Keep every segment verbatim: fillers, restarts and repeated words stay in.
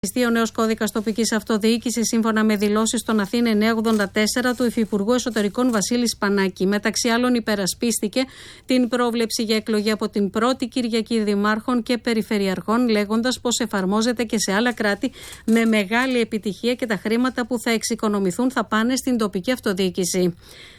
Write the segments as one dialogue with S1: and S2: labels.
S1: Ο νέος κώδικας τοπικής αυτοδιοίκησης, σύμφωνα με δηλώσεις των Αθήνα εννιακόσια ογδόντα τέσσερα του Υφυπουργού Εσωτερικών Βασίλη Σπανάκη. Μεταξύ άλλων, υπερασπίστηκε την πρόβλεψη για εκλογή από την πρώτη Κυριακή Δημάρχων και Περιφερειαρχών, λέγοντας πως εφαρμόζεται και σε άλλα κράτη με μεγάλη επιτυχία και τα χρήματα που θα εξοικονομηθούν θα πάνε στην τοπική αυτοδιοίκηση.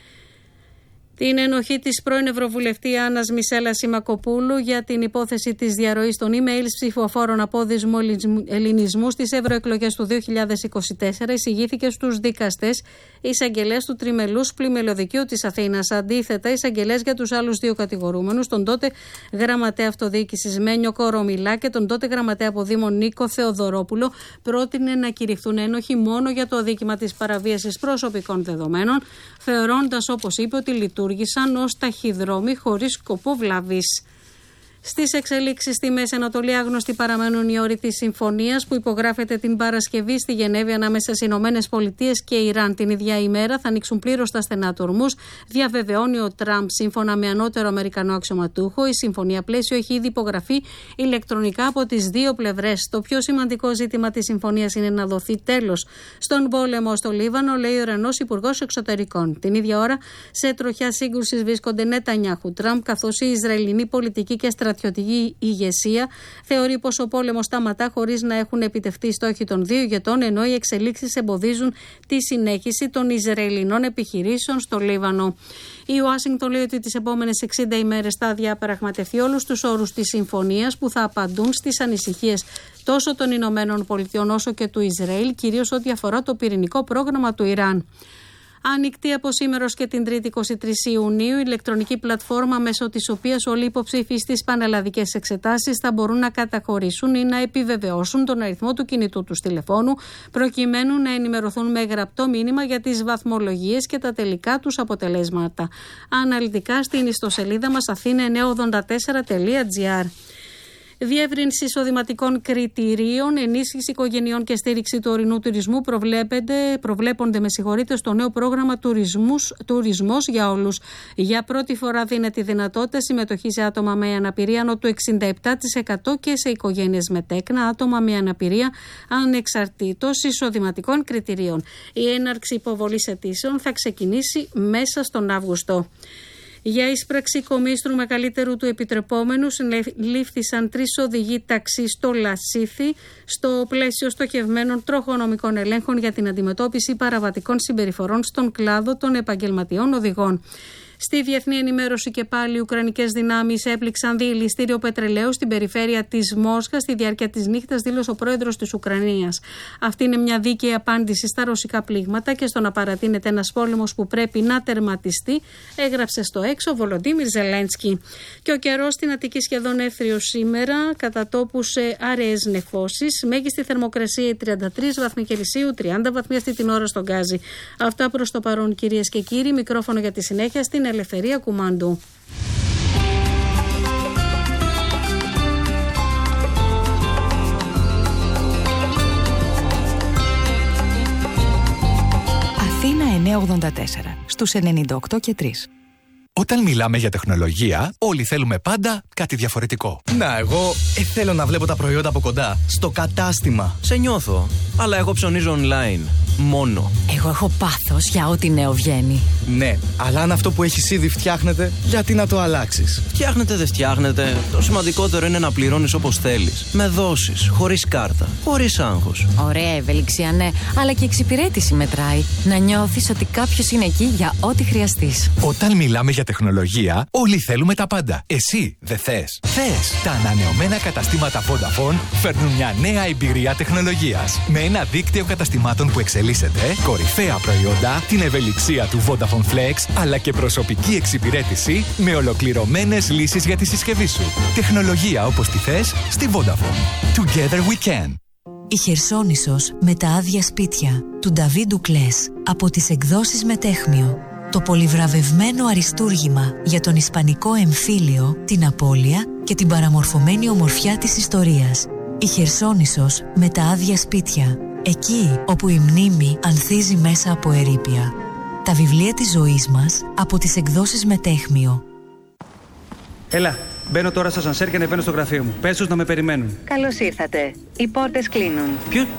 S1: Την ενοχή της πρώην Ευρωβουλευτή Άννας Μισέλα Σιμακοπούλου για την υπόθεση της διαρροής των emails ψηφοφόρων από δυσμού ελληνισμού στις ευρωεκλογές του δύο χιλιάδες είκοσι τέσσερα εισηγήθηκε στους δικαστές εισαγγελέας του τριμελούς πλημελιωδικείου της Αθήνας. Αντίθετα, εισαγγελέας για τους άλλους δύο κατηγορούμενους, τον τότε γραμματέα αυτοδιοίκησης Μένιο Κορομιλά και τον τότε γραμματέα από Δήμο Νίκο Θεοδωρόπουλο, πρότεινε να κηρυχθούν ένοχοι μόνο για το αδίκημα της παραβίασης προσωπικών δεδομένων, θεωρώντας, όπως είπε, ότι λειτουργήσαν ως ταχυδρόμοι χωρίς σκοπό βλαβής. Στις εξελίξεις στη Μέση Ανατολή, άγνωστοι παραμένουν οι όροι της συμφωνίας που υπογράφεται την Παρασκευή στη Γενέβη ανάμεσα στις Ηνωμένες Πολιτείες και Ιράν. Την ίδια ημέρα θα ανοίξουν πλήρως τα στενά του Ορμούζ, διαβεβαιώνει ο Τραμπ. Σύμφωνα με ανώτερο Αμερικανό αξιωματούχο, η συμφωνία πλαίσιο έχει ήδη υπογραφεί ηλεκτρονικά από τις δύο πλευρές. Το πιο σημαντικό ζήτημα της συμφωνίας είναι να δοθεί τέλος στον πόλεμο στο Λίβανο, λέει ο Ιρανός Υπουργός Εξωτερικών. Την ίδια ώρα, σε τροχιά σύγκρουσης βρίσκονται Νετανιάχου, Τραμπ, καθώς η Ισραηλινή πολιτική και στρατιωτική στρατιωτική ηγεσία θεωρεί πως ο πόλεμος σταματά χωρίς να έχουν επιτευχθεί οι στόχοι των δύο ηγετών, ενώ οι εξελίξεις εμποδίζουν τη συνέχιση των Ισραηλινών επιχειρήσεων στο Λίβανο. Η Ουάσιγκτον λέει ότι τις επόμενες εξήντα ημέρες θα διαπραγματευτεί όλους τους όρους της συμφωνίας που θα απαντούν στις ανησυχίες τόσο των Ηνωμένων Πολιτειών όσο και του Ισραήλ, κυρίως ό,τι αφορά το πυρηνικό πρόγραμμα του Ιράν. Ανοιχτή από σήμερα και την Τρίτη εικοστή τρίτη Ιουνίου, η ηλεκτρονική πλατφόρμα μέσω της οποίας όλοι οι υποψήφοι στις πανελλαδικές εξετάσεις θα μπορούν να καταχωρήσουν ή να επιβεβαιώσουν τον αριθμό του κινητού τους τηλεφώνου, προκειμένου να ενημερωθούν με γραπτό μήνυμα για τις βαθμολογίες και τα τελικά τους αποτελέσματα. Αναλυτικά στην ιστοσελίδα μας αθήνα εννιακόσια ογδόντα τέσσερα τελεία τζι άρ. Διεύρυνση εισοδηματικών κριτηρίων, ενίσχυση οικογενειών και στήριξη του ορεινού τουρισμού προβλέπονται με συγχωρείτε στο νέο πρόγραμμα τουρισμός, τουρισμός για όλους. Για πρώτη φορά δίνεται η δυνατότητα συμμετοχή σε άτομα με αναπηρία ανώ του εξήντα επτά τοις εκατό και σε οικογένειες με τέκνα, άτομα με αναπηρία ανεξαρτήτως εισοδηματικών κριτηρίων. Η έναρξη υποβολής αιτήσεων θα ξεκινήσει μέσα στον Αύγουστο. Για εισπράξη κομίστρου μεγαλύτερου του επιτρεπόμενου λήφθησαν τρεις οδηγοί ταξί στο Λασίθι στο πλαίσιο στοχευμένων τροχονομικών ελέγχων για την αντιμετώπιση παραβατικών συμπεριφορών στον κλάδο των επαγγελματιών οδηγών. Στη διεθνή ενημέρωση και πάλι, οι Ουκρανικές δυνάμεις έπληξαν διελιστήριο πετρελαίου στην περιφέρεια της Μόσχας στη διάρκεια της νύχτας, δήλωσε ο πρόεδρος της Ουκρανίας. Αυτή είναι μια δίκαιη απάντηση στα ρωσικά πλήγματα και στο να παρατείνεται ένας πόλεμος που πρέπει να τερματιστεί, έγραψε στο έξω ο Βολοντίμιρ Ζελένσκι. Και ο καιρός στην Αττική σχεδόν έθριος σήμερα, κατά τόπου σε άραιες νεφώσεις. Μέγιστη θερμοκρασία τριάντα τρεις βαθμοί Κελσίου, τριάντα βαθμοί αυτή την ώρα στον Γκάζι. Αυτά προς το παρόν, κυρίες και κύριοι. Μικρόφωνο για τη συνέχεια στην Ελευθερία Κουμάντου.
S2: Αθήνα εννιακόσια ογδόντα τέσσερα, στους ενενήντα οκτώ και τρία.
S3: Όταν μιλάμε για τεχνολογία, όλοι θέλουμε πάντα κάτι διαφορετικό.
S4: Να, εγώ ε, θέλω να βλέπω τα προϊόντα από κοντά, στο κατάστημα. Σε νιώθω, αλλά εγώ ψωνίζω online. Μόνο.
S2: Εγώ έχω πάθος για ό,τι νέο βγαίνει.
S4: Ναι, αλλά αν αυτό που έχεις ήδη φτιάχνεται, γιατί να το αλλάξεις?
S5: Φτιάχνετε, δεν φτιάχνετε. Το σημαντικότερο είναι να πληρώνεις όπως θέλεις. Με δόσεις, χωρίς κάρτα, χωρίς άγχος.
S2: Ωραία ευελιξία, ναι, αλλά και εξυπηρέτηση μετράει. Να νιώθεις ότι κάποιος είναι εκεί για ό,τι χρειαστείς.
S3: Όταν μιλάμε για τεχνολογία, όλοι θέλουμε τα πάντα. Εσύ δεν θες? Θες! Τα ανανεωμένα καταστήματα Vodafone φέρνουν μια νέα εμπειρία τεχνολογίας. Με ένα δίκτυο καταστημάτων που εξελίσσεται, κορυφαία προϊόντα, την ευελιξία του Vodafone Flex, αλλά και προσωπική εξυπηρέτηση με ολοκληρωμένες λύσεις για τη συσκευή σου. Τεχνολογία όπως τη θες στη Vodafone. Together we can.
S6: Η Χερσόνησος με τα άδεια σπίτια του Νταβί Ντουκλές από τις εκδόσεις Μετέχμιο. Το πολυβραβευμένο αριστούργημα για τον ισπανικό εμφύλιο, την απώλεια και την παραμορφωμένη ομορφιά της ιστορίας. Η Χερσόνησος με τα άδεια σπίτια. Εκεί όπου η μνήμη ανθίζει μέσα από ερείπια. Τα βιβλία της ζωής μας από τις εκδόσεις Μετέχμιο.
S7: Έλα, μπαίνω τώρα στα σανσέρ και ανεβαίνω στο γραφείο μου. Πες τους να με περιμένουν.
S8: Καλώς ήρθατε. Οι πόρτες κλείνουν.
S7: Ποιο,